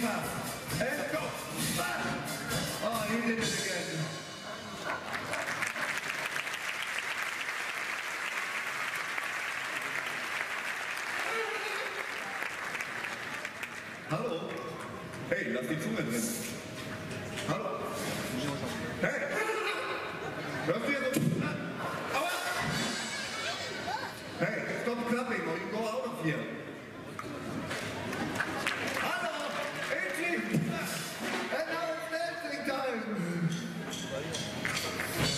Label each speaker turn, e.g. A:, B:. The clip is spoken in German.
A: And go. Oh, he did it again. Hallo? Hey, lass die Zunge drin. Hallo? Hey! Hörst du hier so? Aua! Hey, stop clapping or you go out of here.